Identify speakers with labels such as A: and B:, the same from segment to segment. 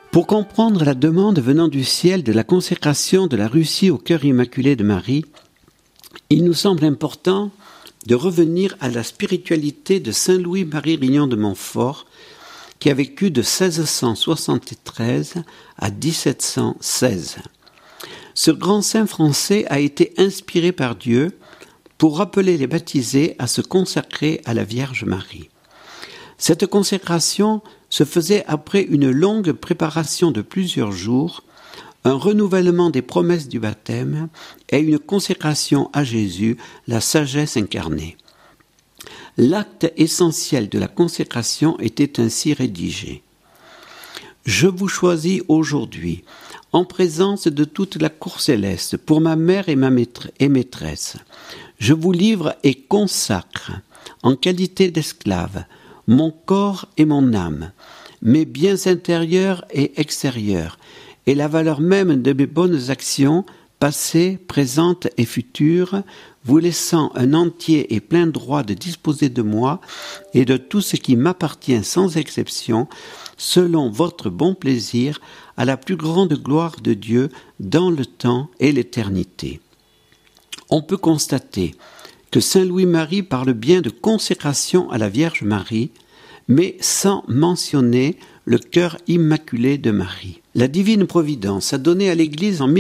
A: Pour comprendre la demande venant du ciel de la consécration de la Russie au cœur immaculé de Marie, il nous semble important de revenir à la spiritualité de Saint Louis-Marie Grignon de Montfort, qui a vécu de 1673 à 1716. Ce grand saint français a été inspiré par Dieu pour rappeler les baptisés à se consacrer à la Vierge Marie. Cette consécration se faisait après une longue préparation de plusieurs jours, un renouvellement des promesses du baptême et une consécration à Jésus, la sagesse incarnée. L'acte essentiel de la consécration était ainsi rédigé. « Je vous choisis aujourd'hui, en présence de toute la cour céleste, pour ma mère et maîtresse. Je vous livre et consacre, en qualité d'esclave, mon corps et mon âme, mes biens intérieurs et extérieurs, et la valeur même de mes bonnes actions, passées, présentes et futures, vous laissant un entier et plein droit de disposer de moi et de tout ce qui m'appartient sans exception, selon votre bon plaisir, à la plus grande gloire de Dieu dans le temps et l'éternité. » On peut constater que Saint Louis-Marie parle bien de consécration à la Vierge Marie, mais sans mentionner le cœur immaculé de Marie. La divine providence a donné à l'Église en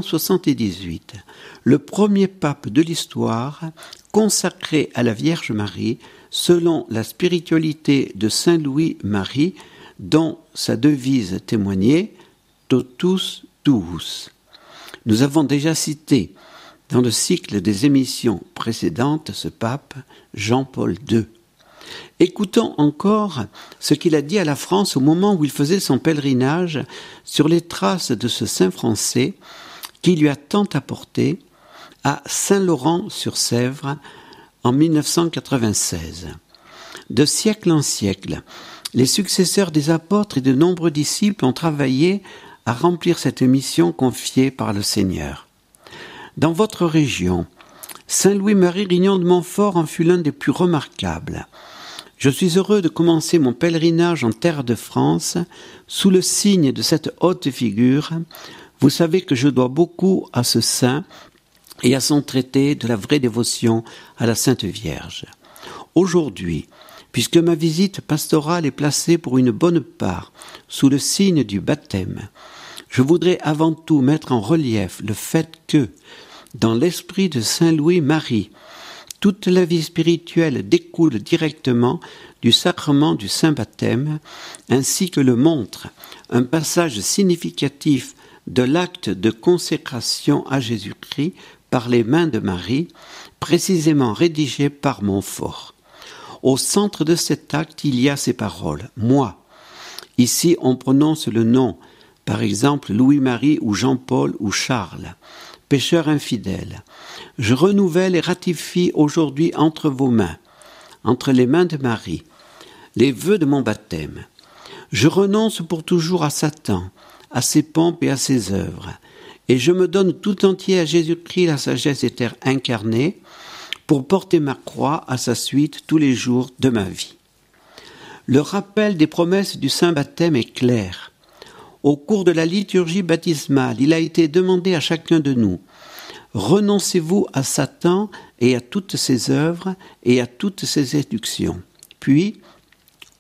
A: 1978 le premier pape de l'histoire consacré à la Vierge Marie selon la spiritualité de Saint Louis-Marie, dont sa devise témoignait « Totus tuus ». Nous avons déjà cité dans le cycle des émissions précédentes ce pape, Jean-Paul II. Écoutons encore ce qu'il a dit à la France au moment où il faisait son pèlerinage sur les traces de ce saint français qui lui a tant apporté à Saint-Laurent-sur-Sèvre en 1996. De siècle en siècle, les successeurs des apôtres et de nombreux disciples ont travaillé à remplir cette mission confiée par le Seigneur. Dans votre région, Saint Louis-Marie Grignon de Montfort en fut l'un des plus remarquables. Je suis heureux de commencer mon pèlerinage en terre de France sous le signe de cette haute figure. Vous savez que je dois beaucoup à ce saint et à son traité de la vraie dévotion à la Sainte Vierge. Aujourd'hui, puisque ma visite pastorale est placée pour une bonne part sous le signe du baptême, je voudrais avant tout mettre en relief le fait que, dans l'esprit de Saint Louis-Marie, toute la vie spirituelle découle directement du sacrement du Saint-Baptême, ainsi que le montre un passage significatif de l'acte de consécration à Jésus-Christ par les mains de Marie, précisément rédigé par Montfort. Au centre de cet acte, il y a ces paroles « Moi ». Ici, on prononce le nom, par exemple Louis-Marie ou Jean-Paul ou Charles, pécheurs infidèles. Je renouvelle et ratifie aujourd'hui entre vos mains, entre les mains de Marie, les vœux de mon baptême. Je renonce pour toujours à Satan, à ses pompes et à ses œuvres, et je me donne tout entier à Jésus-Christ, la sagesse éternelle incarnée, pour porter ma croix à sa suite tous les jours de ma vie. Le rappel des promesses du Saint-Baptême est clair. Au cours de la liturgie baptismale, il a été demandé à chacun de nous « Renoncez-vous à Satan et à toutes ses œuvres et à toutes ses séductions. Puis, croyez-vous ».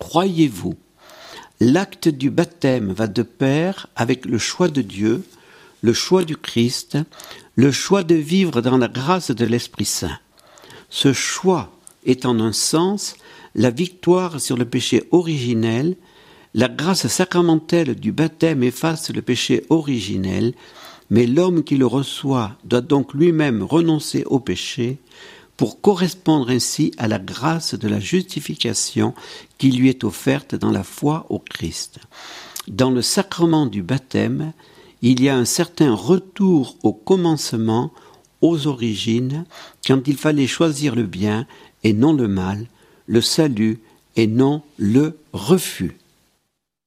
A: L'acte du baptême va de pair avec le choix de Dieu, le choix du Christ, le choix de vivre dans la grâce de l'Esprit Saint. Ce choix est en un sens la victoire sur le péché originel. La grâce sacramentelle du baptême efface le péché originel, mais l'homme qui le reçoit doit donc lui-même renoncer au péché pour correspondre ainsi à la grâce de la justification qui lui est offerte dans la foi au Christ. Dans le sacrement du baptême, il y a un certain retour au commencement, aux origines, quand il fallait choisir le bien et non le mal, le salut et non le refus.